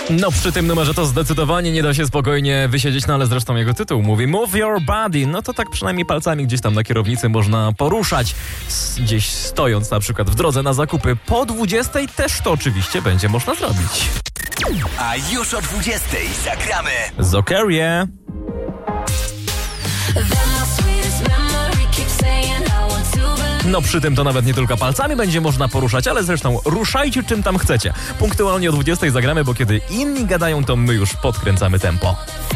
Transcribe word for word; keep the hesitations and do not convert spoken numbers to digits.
No przy tym numerze to zdecydowanie nie da się spokojnie wysiedzieć, no ale zresztą jego tytuł mówi Move Your Body, no to tak przynajmniej palcami gdzieś tam na kierownicy można poruszać, S- gdzieś stojąc na przykład w drodze na zakupy. Po dwudziestej też to oczywiście będzie można zrobić. A już o dwudziestej zagramy Zokerie. No przy tym to nawet nie tylko palcami będzie można poruszać, ale zresztą ruszajcie czym tam chcecie. Punktualnie o dwudziestej zagramy, bo kiedy inni gadają, to my już podkręcamy tempo.